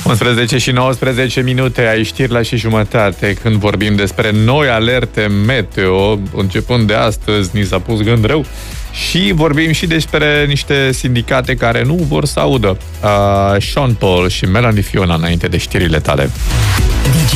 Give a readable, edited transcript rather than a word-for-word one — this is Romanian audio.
11 și 19 minute, ai știri la și jumătate când vorbim despre noi alerte meteo. Începând de astăzi, ni s-a pus gând rău și vorbim și despre niște sindicate care nu vor să audă. Sean Paul și Melanie Fiona înainte de știrile tale.